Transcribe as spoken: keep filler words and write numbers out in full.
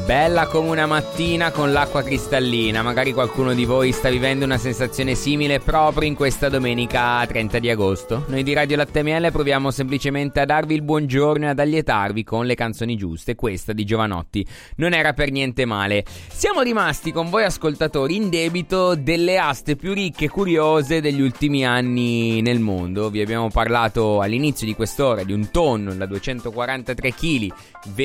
Bella come una mattina con l'acqua cristallina. Magari qualcuno di voi sta vivendo una sensazione simile proprio in questa domenica trenta di agosto. Noi di Radio Latte Miele proviamo semplicemente a darvi il buongiorno e ad allietarvi con le canzoni giuste. Questa di Giovanotti non era per niente male. Siamo rimasti con voi ascoltatori in debito delle aste più ricche e curiose degli ultimi anni nel mondo. Vi abbiamo parlato all'inizio di quest'ora di un tonno da duecentoquarantatré chili